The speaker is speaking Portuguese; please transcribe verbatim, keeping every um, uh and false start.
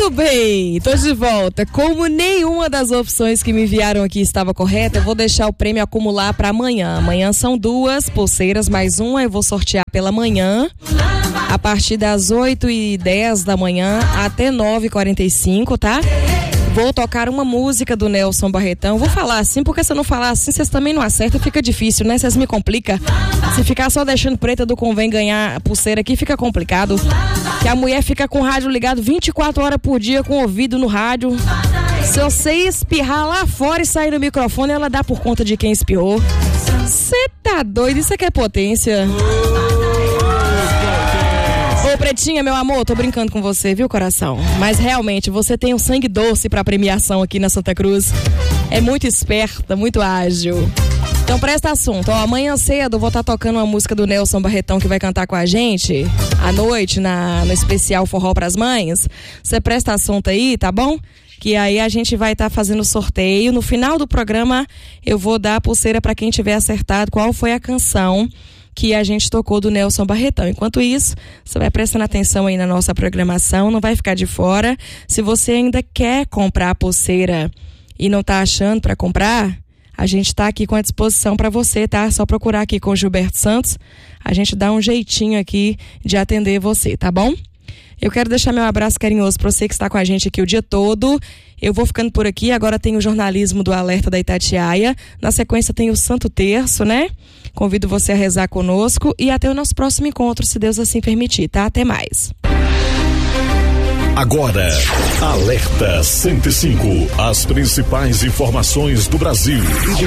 Muito bem, tô de volta. Como nenhuma das opções que me enviaram aqui estava correta, eu vou deixar o prêmio acumular para amanhã. Amanhã são duas pulseiras, mais uma eu vou sortear pela manhã, a partir das oito e dez da manhã até nove e quarenta e cinco, tá? Vou tocar uma música do Nelson Barretão. Vou falar assim, porque se eu não falar assim, vocês também não acertam, fica difícil, né? Vocês me complicam. Se ficar só deixando preta do convém ganhar a pulseira aqui, fica complicado. Que a mulher fica com o rádio ligado vinte e quatro horas por dia, com o ouvido no rádio. Se você espirrar lá fora e sair no microfone, ela dá por conta de quem espirrou. Você tá doido? Isso aqui é potência. Ô, Pretinha, meu amor, tô brincando com você, viu, coração? Mas realmente, você tem um sangue doce pra premiação aqui na Santa Cruz. É muito esperta, muito ágil. Então presta assunto, ó, amanhã cedo eu vou estar tá tocando uma música do Nelson Barretão que vai cantar com a gente à noite na, no especial Forró pras Mães. Você presta assunto aí, tá bom? Que aí a gente vai estar tá fazendo sorteio. No final do programa eu vou dar a pulseira pra quem tiver acertado qual foi a canção que a gente tocou do Nelson Barretão. Enquanto isso, você vai prestando atenção aí na nossa programação, não vai ficar de fora. Se você ainda quer comprar a pulseira e não tá achando para comprar, a gente tá aqui com a disposição para você, tá? Só procurar aqui com o Gilberto Santos, a gente dá um jeitinho aqui de atender você, tá bom? Eu quero deixar meu abraço carinhoso para você que está com a gente aqui o dia todo. Eu vou ficando por aqui, agora tem o jornalismo do Alerta da Itatiaia, na sequência tem o Santo Terço, né? Convido você a rezar conosco e até o nosso próximo encontro, se Deus assim permitir, tá? Até mais. Agora, Alerta cento e cinco, as principais informações do Brasil